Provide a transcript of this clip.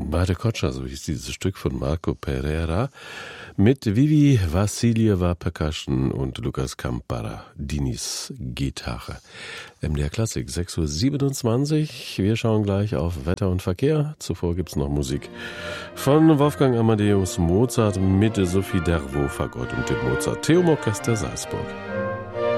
Bate Kotscha, so hieß dieses Stück von Marco Pereira, mit Vivi Vassiljeva Percussion und Lukas Camparadinis Gitarre. MDR Klassik, 6:27 Uhr. Wir schauen gleich auf Wetter und Verkehr. Zuvor gibt's noch Musik von Wolfgang Amadeus Mozart mit Sophie Dervo, Fagott und dem Mozarteum Orchester Salzburg.